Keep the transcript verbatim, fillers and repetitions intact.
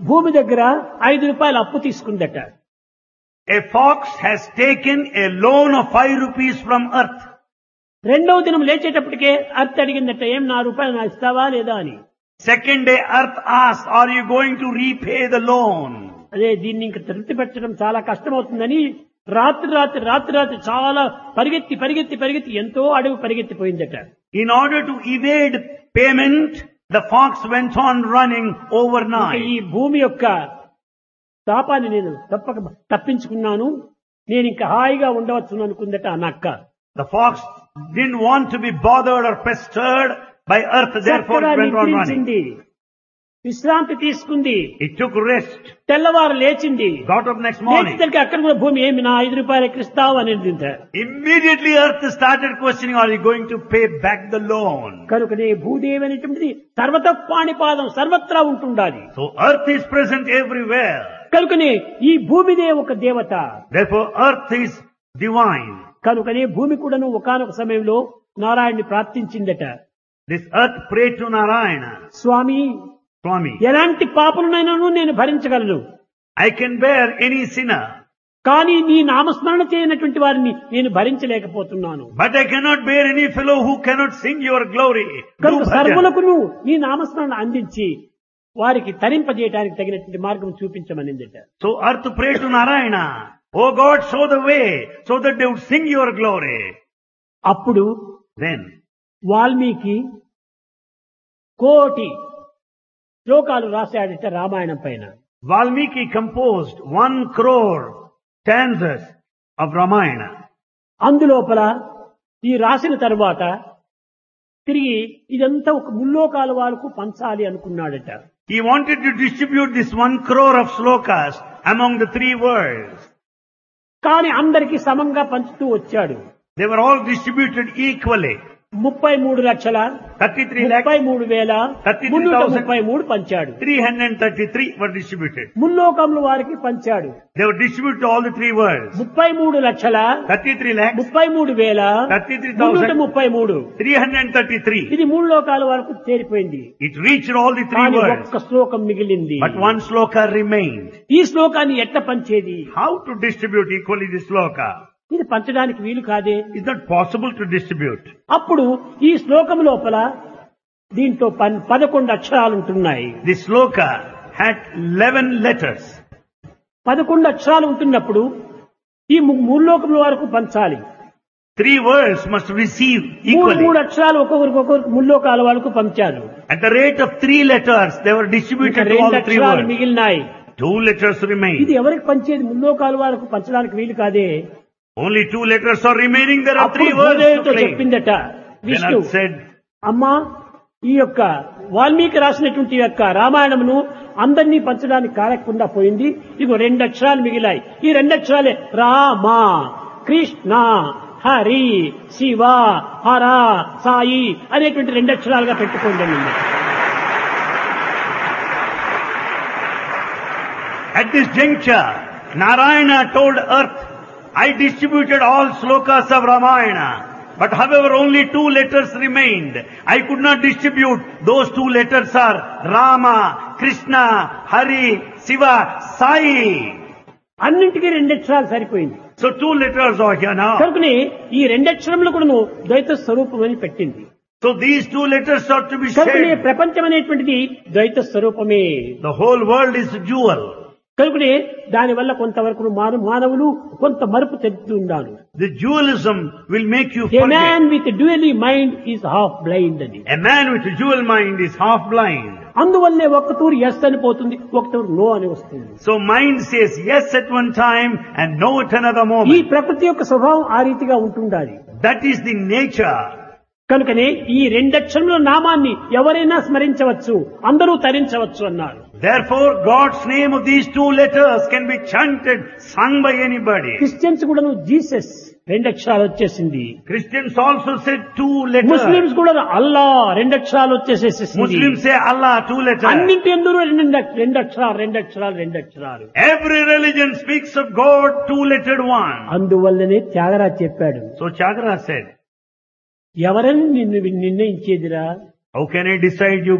భూమి దగ్గర ఐదు రూపాయలు అప్పు తీసుకుందట. A fox has taken a loan of five rupees from earth. రెండవ దినం లేచేటప్పటికే అర్త్ అడిగిందట, ఏం నా రూపాయలు నా ఇస్తావా లేదా అని. Second day earth asked, are you going to repay the loan? అదే దీన్ని ఇంకా తృప్తి పెట్టడం చాలా కష్టమవుతుందని రాత్రి రాత్రి రాత్రి రాత్రి చాలా పరిగెత్తి పరిగెత్తి పరిగెత్తి ఎంతో అడవి పరిగెత్తిపోయిందట. In order to evade payment, the fox went on running overnight. ఈ భూమి యొక్క తాపాన్ని నేను తప్పక తప్పించుకున్నాను, నేను ఇంకా హాయిగా ఉండవచ్చు అనుకుందట ఆ నక్క. The fox didn't want to be bothered or pestered by earth, therefore it went on running. విశ్రాంతి తీసుకుంది, It took rest, తెల్లవారు లేచింది, got up next morning. లేచి అక్కడ కూడా భూమి ఏమి నా ఐదు రూపాయలు ఎక్కిస్తావు అనేది. Immediately earth started questioning, are you going to pay back the loan? కనుకనే భూదేవి అనేటువంటిది సర్వత పాణిపాదం, సర్వత్రా ఉంటుండాలి. So earth is present everywhere. కనుకనే ఈ భూమిదే ఒక దేవత, Therefore earth is divine. కనుకనే భూమి కూడాను ఒకానొక సమయంలో నారాయణ్ణి ప్రార్థించిందట. This earth prayed to Narayana. Swamy, Swami, ఎలాంటి పాపలనైనాను నేను భరించగలను, I can bear any sinner, కానీ నీ నామస్మరణ చేయనటువంటి వారిని నేను భరించలేకపోతున్నాను. but I cannot bear any fellow who cannot sing your glory. కనుక Do bhajan. సర్వులకు నువ్వు నీ నామస్మరణ అందించి వారికి తరింపజేయడానికి తగినటువంటి మార్గం చూపించమనిందట. So earth prayed to Narayana, oh God, show the way so that they would sing your glory. అప్పుడు Then వాల్మీకి కోటి శ్లోకాలు రాశాడట రామాయణం పైన. Valmiki composed one crore stanzas of Ramayana. అందులోపల ఈ రాసిన తరువాత తిరిగి ఇదంతా ఒక ముల్లోకాల వాళ్ళకు పంచాలి అనుకున్నాడట. He wanted to distribute this one crore of slokas among the three worlds. కానీ అందరికీ సమంగా పంచుతూ వచ్చాడు. They were all distributed equally. ముప్పై మూడు లక్షల thirty-three ముప్పై lakhs, మూడు వేల thirty-three మున్నూట thousand ముప్పై మూడు పంచాడు. three hundred thirty-three were distributed. ముల్లోకముల వారికి పంచాడు. They were distributed to all the three worlds. ముప్పై మూడు లక్షల thirty-three lakhs, ముప్పై మూడు వేల thirty-three మున్నూట thousand ముప్పై మూడు three hundred thirty-three. ఇది మూడు లోకాల వరకు చేరిపోయింది. It reached all the three కానీ worlds. ఒక్క శ్లోకం మిగిలింది. But one sloka remained. ఈ శ్లోకాన్ని ఎట్ట పంచేది? How to distribute equally this sloka? ఇది పంచడానికి వీలు కాదే. It's not possible to distribute. అప్పుడు ఈ శ్లోకం లోపల దీంట్లో పన్- పదకొండు అక్షరాలు ఉంటున్నాయి. This sloka had eleven letters. పదకొండు అక్షరాలు ఉంటున్నప్పుడు ఈ ము- మూడు లోకముల వరకు పంచాలి. Three words must receive మూడు equally. మూడు అక్షరాలు ఒక్కొక్కరికి ఒక్కొక్కరికి ముల్లోకాల వాళ్ళకు పంచారు. At the rate of three letters, they were ఇంకా distributed to all రెండు the three అక్షరాలు words. మిగిలినాయి. Two letters ఇది remain. ఎవరికి పంచేది? ముల్లోకాల వాళ్ళకు పంచడానికి వీలు కాదే. Only two letters are remaining. There are అప్పుడు three words భూదేవితో to claim. చెప్పిందట Then విష్ణు, earth said, అమ్మా ఈ యొక్క వాల్మీకి రాసినటువంటి యొక్క రామాయణమును అందరినీ పంచడానికి కారకుండా పోయింది. ఇగో రెండు అక్షరాలు మిగిలాయి. ఈ రెండు అక్షరాలే రామ, కృష్ణ, హరి, శివ, హర, సాయి అనేటువంటి రెండు అక్షరాలుగా పెట్టుకోండి అన్నమాట. at this juncture, Narayana told earth, I distributed all slokas of Ramayana. But however, only two letters remained. I could not distribute. Those two letters are Rama, Krishna, Hari, Shiva, Sai. అన్నింటికీ రెండు అక్షరాలు సరిపోయింది. So two letters are here now. కనుకనే ఈ రెండు అక్షరములు కూడాను ద్వైత స్వరూపం అని పెట్టింది. So these two letters are to be కనుకనే shared. ప్రపంచం అనేటువంటిది ద్వైత స్వరూపమే. The whole world is a jewel. కనుకనే దానివల్ల కొంతవరకు మాన- మానవులు కొంత మరుపు చెందుతున్నాను. The dualism will make you A man forget. with dually mind is half blind అని. A man with a dual mind is half blind. అందువల్లే ఒక్క తూరు ఎస్ అని పోతుంది, ఒక తూరు నో అని వస్తుంది. So mind says yes at one time and no at another ఈ moment. ప్రకృతి యొక్క స్వభావం ఆ రీతిగా ఉంటుండాలి. That is the nature. కనుకనే ఈ రెండక్షరముల నామాన్ని ఎవరైనా స్మరించవచ్చు, అందరూ తరించవచ్చు అన్నారు. Therefore, God's name of these two letters can be chanted, sung by anybody. Christians కూడాను జీసస్ రెండక్షరాలు వచ్చేసింది. Christians also said two letters. Muslims కూడా అల్లా రెండక్షరాలు వచ్చేసేసింది. Muslims say Allah, two letters. అన్నింటి ఎందుకు రెండు రెండక్షరాలు రెండక్షరాలు రెండక్షరాలు. Every religion speaks of God, two-lettered one. అందువల్లనే త్యాగరాజ్ చెప్పాడు, So Chagara said, ఎవరని నిన్ను నిర్ణయించేదిరా? how can I decide you